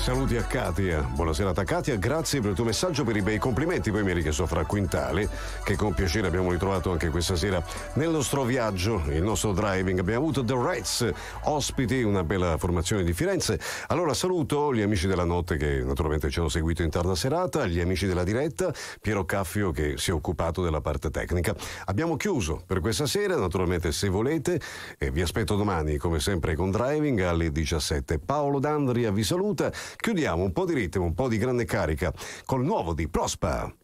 Saluti a Katia, buonasera a Katia, grazie per il tuo messaggio, per i bei complimenti. Poi mi richiesto fra Quintale, che con piacere abbiamo ritrovato anche questa sera nel nostro viaggio, il nostro driving. Abbiamo avuto The Reds, ospiti, una bella formazione di Firenze. Allora saluto gli amici della notte che naturalmente ci hanno seguito in tarda serata, gli amici della diretta, Piero Caffio che si è occupato della parte tecnica. Abbiamo chiuso per questa sera, naturalmente se volete, vi aspetto domani come sempre con Driving alle 17. Paolo D'Andria vi saluta. Chiudiamo un po' di ritmo, un po' di grande carica col nuovo di Prospa.